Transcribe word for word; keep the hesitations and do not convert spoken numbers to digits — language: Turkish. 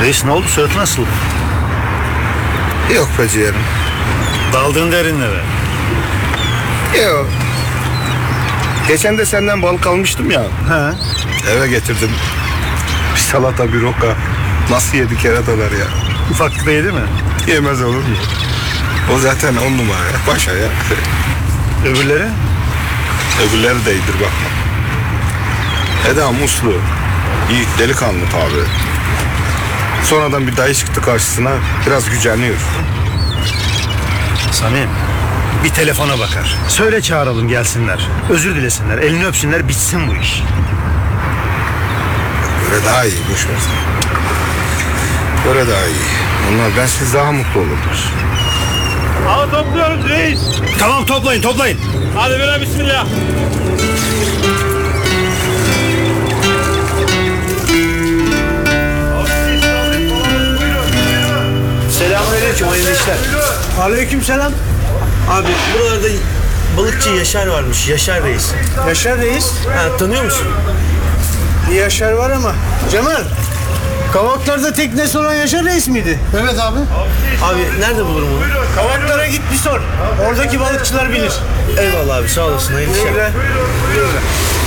Reis ne oldu, suratı nasıl? Yok be ciğerim. Daldın derinlere. Yok. Geçen de senden balık almıştım ya. He. Eve getirdim. Bir salata, bir roka. Nasıl yedi keratalar ya. Ufaklık da yedi mi? Yemez olur mu? O zaten on numara. Başa ya. Öbürleri? Öbürleri de iyidir bakma. Eda muslu. İyi delikanlı tabi. Sonradan bir dayı çıktı karşısına. Biraz güceniyor. Samim, bir telefona bakar. Söyle çağıralım gelsinler. Özür dilesinler, elini öpsünler, bitsin bu iş. Böyle daha iyi. Boş ver. Böyle daha iyi. Onlar bensiz daha mutlu olurlar. Hadi topluyoruz reis. Tamam, toplayın toplayın. Hadi bire bismillah. Selamünaleyküm, hayırlı işler. Aleykümselam. Abi buralarda balıkçı Yaşar varmış, Yaşar Reis. Yaşar Reis. Ha, tanıyor musun? Bir Yaşar var ama. Cemal, Kavaklar'da teknesi olan Yaşar Reis miydi? Evet abi. Abi nerede bulurum onu? Kavaklar'a git bir sor. Oradaki balıkçılar bilir. Eyvallah abi, sağ olasın, hayırlı işler. Güle güle.